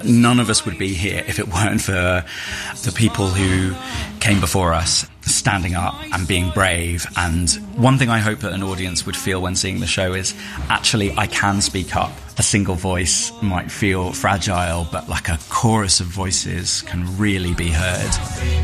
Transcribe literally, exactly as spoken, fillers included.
none of us would be here if it weren't for the people who came before us, standing up and being brave. And one thing I hope that an audience would feel when seeing the show is, actually, I can speak up. A single voice might feel fragile, but like a chorus of voices can really be heard.